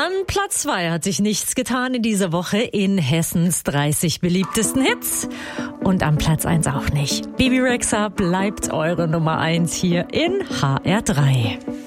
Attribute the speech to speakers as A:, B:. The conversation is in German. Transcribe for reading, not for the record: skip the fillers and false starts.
A: An Platz 2 hat sich nichts getan in dieser Woche in Hessens 30 beliebtesten Hits. Und am Platz 1 auch nicht. Bibi Rexha bleibt eure Nummer 1 hier in HR3.